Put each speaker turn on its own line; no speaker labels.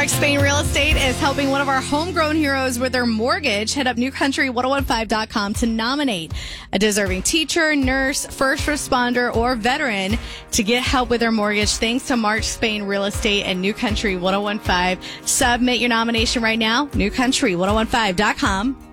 Mark Spain Real Estate is helping one of our homegrown heroes with their mortgage. Head up newcountry1015.com to nominate a deserving teacher, nurse, first responder, or veteran to get help with their mortgage. Thanks to Mark Spain Real Estate and New Country 1015. Submit your nomination right now, newcountry1015.com.